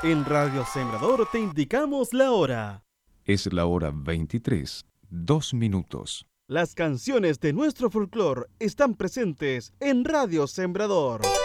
En Radio Sembrador te indicamos la hora. Es la hora 23, 2 minutos. Las canciones de nuestro folclore están presentes en Radio Sembrador.